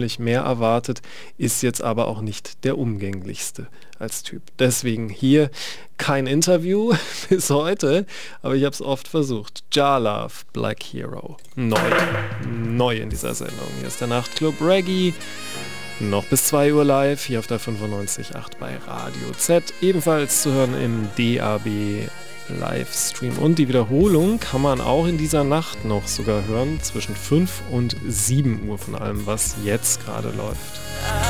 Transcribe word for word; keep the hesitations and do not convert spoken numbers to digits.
ziemlich mehr erwartet, ist jetzt aber auch nicht der umgänglichste als Typ. Deswegen hier kein Interview bis heute, aber ich habe es oft versucht. J-Love, Black Hero. Neu. Neu in dieser Sendung. Hier ist der Nachtclub Reggae. Noch bis zwei Uhr live, hier auf der fünfundneunzig Komma acht bei Radio Z. Ebenfalls zu hören im D A B Livestream. Und die Wiederholung kann man auch in dieser Nacht noch sogar hören, zwischen fünf und sieben Uhr von allem, was jetzt gerade läuft.